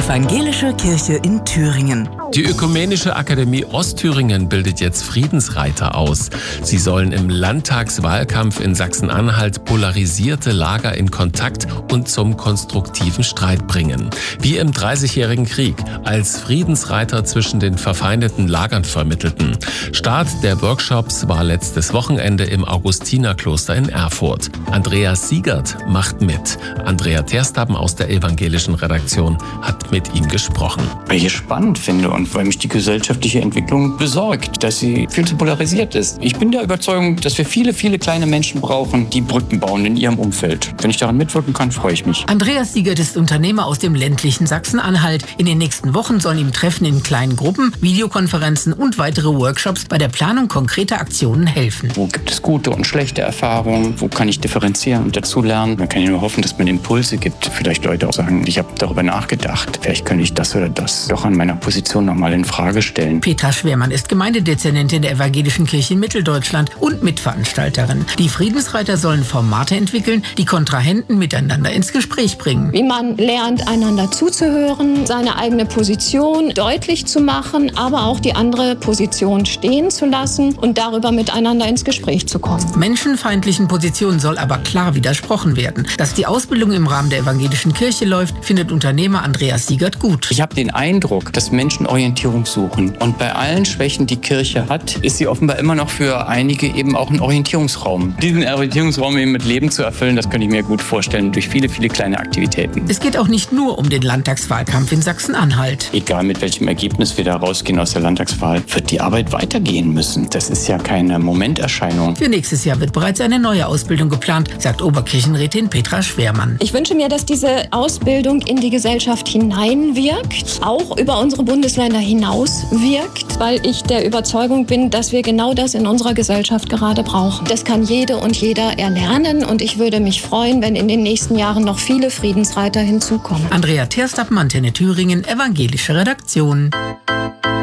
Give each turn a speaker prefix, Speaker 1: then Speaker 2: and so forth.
Speaker 1: Evangelische Kirche in Thüringen.
Speaker 2: Die Ökumenische Akademie Ostthüringen bildet jetzt Friedensreiter aus. Sie sollen im Landtagswahlkampf in Sachsen-Anhalt polarisierte Lager in Kontakt und zum konstruktiven Streit bringen. Wie im Dreißigjährigen Krieg, als Friedensreiter zwischen den verfeindeten Lagern vermittelten. Start der Workshops war letztes Wochenende im Augustinerkloster in Erfurt. Andreas Siegert macht mit. Andrea Terstappen aus der evangelischen Redaktion hat mit ihm gesprochen.
Speaker 3: Weil ich es spannend finde und weil mich die gesellschaftliche Entwicklung besorgt, dass sie viel zu polarisiert ist. Ich bin der Überzeugung, dass wir viele, viele kleine Menschen brauchen, die Brücken bauen in ihrem Umfeld. Wenn ich daran mitwirken kann, freue ich mich.
Speaker 4: Andreas Siegert ist Unternehmer aus dem ländlichen Sachsen-Anhalt. In den nächsten Wochen sollen ihm Treffen in kleinen Gruppen, Videokonferenzen und weitere Workshops bei der Planung konkreter Aktionen helfen.
Speaker 3: Wo gibt es gute und schlechte Erfahrungen? Wo kann ich differenzieren und dazulernen? Man kann ja nur hoffen, dass man Impulse gibt. Vielleicht Leute auch sagen, ich habe darüber nachgedacht. Vielleicht könnte ich das oder das doch an meiner Position nochmal in Frage stellen.
Speaker 4: Petra Schwermann ist Gemeindedezernentin der Evangelischen Kirche in Mitteldeutschland und Mitveranstalterin. Die Friedensreiter sollen Formate entwickeln, die Kontrahenten miteinander ins Gespräch bringen.
Speaker 5: Wie man lernt, einander zuzuhören, seine eigene Position deutlich zu machen, aber auch die andere Position stehen zu lassen und darüber miteinander ins Gespräch zu kommen.
Speaker 4: Menschenfeindlichen Positionen soll aber klar widersprochen werden. Dass die Ausbildung im Rahmen der Evangelischen Kirche läuft, findet Unternehmer Andreas Siegert gut.
Speaker 3: Ich habe den Eindruck, dass Menschen Orientierung suchen. Und bei allen Schwächen, die Kirche hat, ist sie offenbar immer noch für einige eben auch ein Orientierungsraum. Diesen Orientierungsraum eben mit Leben zu erfüllen, das könnte ich mir gut vorstellen, durch viele, viele kleine Aktivitäten.
Speaker 4: Es geht auch nicht nur um den Landtagswahlkampf in Sachsen-Anhalt.
Speaker 3: Egal mit welchem Ergebnis wir da rausgehen aus der Landtagswahl, wird die Arbeit weitergehen müssen. Das ist ja keine Momenterscheinung.
Speaker 4: Für nächstes Jahr wird bereits eine neue Ausbildung geplant, sagt Oberkirchenrätin Petra Schwermann.
Speaker 5: Ich wünsche mir, dass diese Ausbildung in die Gesellschaft hineinwirkt, auch über unsere Bundesländer hinaus wirkt, weil ich der Überzeugung bin, dass wir genau das in unserer Gesellschaft gerade brauchen. Das kann jede und jeder erlernen und ich würde mich freuen, wenn in den nächsten Jahren noch viele Friedensreiter hinzukommen.
Speaker 4: Andrea Terstappen, Antenne Thüringen, Evangelische Redaktion.